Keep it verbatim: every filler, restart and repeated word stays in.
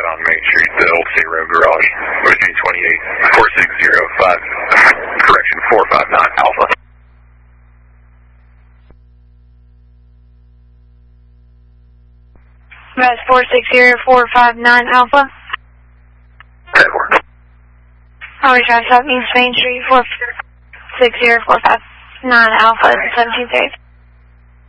on Main Street, the Old State Road Garage, between twenty-eight, four six zero five, correction, four five nine Alpha. That's four six zero four five nine Alpha. That works. Always drive South East Main Street, four six zero four five nine Alpha, seventeenth Street.